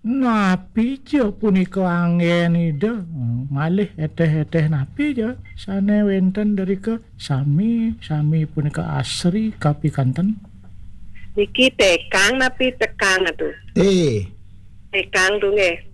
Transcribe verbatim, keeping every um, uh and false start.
Napi jo punika anggenida malih eteh-eteh napi jo sane wenten derika sami sami punika asri kapikanten. Niki tekang napi tekang atuh. Teh. Tekang tuh nggih.